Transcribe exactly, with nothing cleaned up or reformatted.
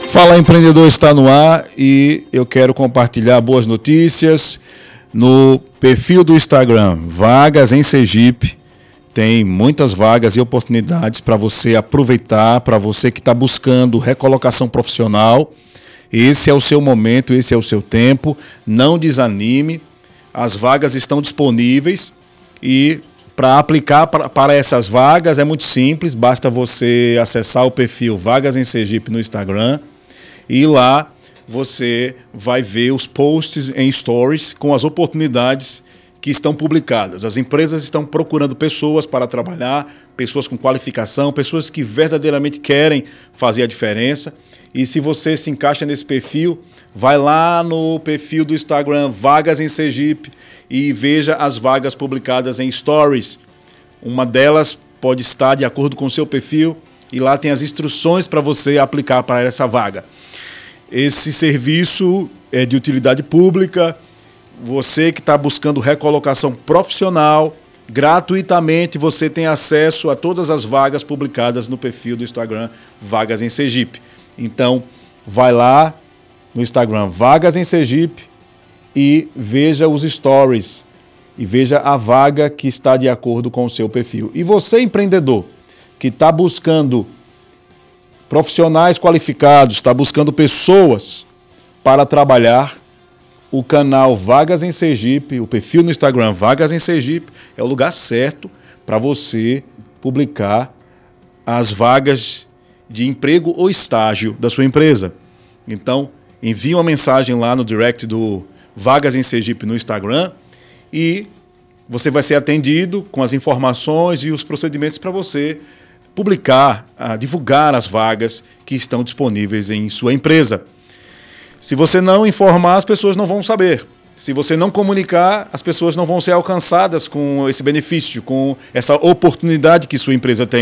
Fala Empreendedor está no ar e eu quero compartilhar boas notícias no perfil do Instagram Vagas em Sergipe. Tem muitas vagas e oportunidades para você aproveitar, para você que está buscando recolocação profissional. Esse é o seu momento, esse é o seu tempo. Não desanime, as vagas estão disponíveis e para aplicar para essas vagas é muito simples, basta você acessar o perfil Vagas em Sergipe no Instagram e lá você vai ver os posts em stories com as oportunidades que estão publicadas. As empresas estão procurando pessoas para trabalhar, pessoas com qualificação, pessoas que verdadeiramente querem fazer a diferença. E se você se encaixa nesse perfil, vai lá no perfil do Instagram Vagas em Sergipe e veja as vagas publicadas em stories. Uma delas pode estar de acordo com o seu perfil e lá tem as instruções para você aplicar para essa vaga. Esse serviço é de utilidade pública. Você que está buscando recolocação profissional, gratuitamente você tem acesso a todas as vagas publicadas no perfil do Instagram Vagas em Sergipe. Então, vai lá no Instagram Vagas em Sergipe e veja os stories e veja a vaga que está de acordo com o seu perfil. E você, empreendedor, que está buscando profissionais qualificados, está buscando pessoas para trabalhar, o canal Vagas em Sergipe, o perfil no Instagram Vagas em Sergipe, é o lugar certo para você publicar as vagas de emprego ou estágio da sua empresa. Então, envie uma mensagem lá no direct do Vagas em Sergipe no Instagram e você vai ser atendido com as informações e os procedimentos para você publicar, divulgar as vagas que estão disponíveis em sua empresa. Se você não informar, as pessoas não vão saber. Se você não comunicar, as pessoas não vão ser alcançadas com esse benefício, com essa oportunidade que sua empresa tem.